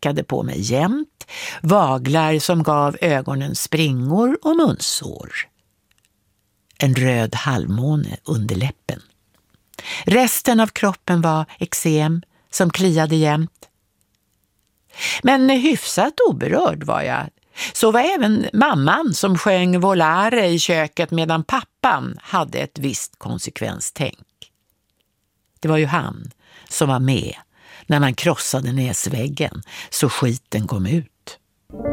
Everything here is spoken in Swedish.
slickade på mig jämt, vaglar som gav ögonen springor och munsår. En röd halvmåne under läppen. Resten av kroppen var eksem som kliade jämt. Men hyfsat oberörd var jag. Så var även mamman som sjöng volare i köket medan pappan hade ett visst konsekvenstänk. Det var ju han som var med när man krossade näsväggen så skiten kom ut.